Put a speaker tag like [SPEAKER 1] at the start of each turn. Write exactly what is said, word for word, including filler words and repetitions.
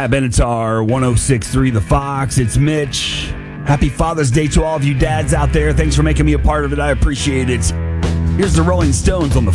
[SPEAKER 1] Pat Benatar, one oh six point three The Fox. It's Mitch. Happy Father's Day to all of you dads out there. Thanks for making me a part of it. I appreciate it. Here's the Rolling Stones on the